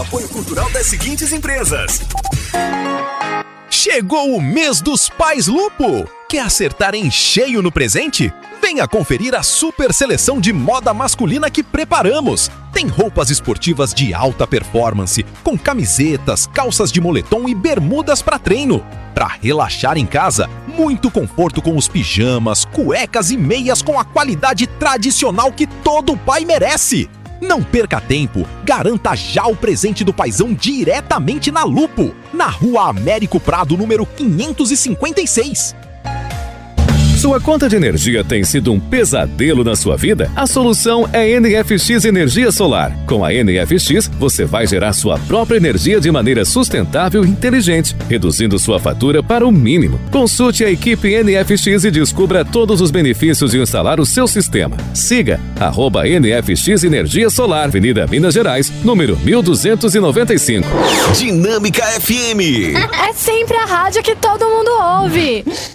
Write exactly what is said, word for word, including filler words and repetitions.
Apoio cultural das seguintes empresas. Chegou o mês dos pais Lupo. Quer acertar em cheio no presente? Venha conferir a super seleção de moda masculina que preparamos. Tem roupas esportivas de alta performance, com camisetas, calças de moletom e bermudas para treino. Para relaxar em casa, muito conforto com os pijamas, cuecas e meias com a qualidade tradicional que todo pai merece. Não perca tempo, garanta já o presente do paizão diretamente na Lupo, na Rua Américo Prado, número quinhentos e cinquenta e seis. Sua conta de energia tem sido um pesadelo na sua vida? A solução é N F X Energia Solar. Com a N F X, você vai gerar sua própria energia de maneira sustentável e inteligente, reduzindo sua fatura para o mínimo. Consulte a equipe N F X e descubra todos os benefícios de instalar o seu sistema. Siga arroba N F X Energia Solar, Avenida Minas Gerais, número mil duzentos e noventa e cinco. Dinâmica F M. É sempre a rádio que todo mundo ouve.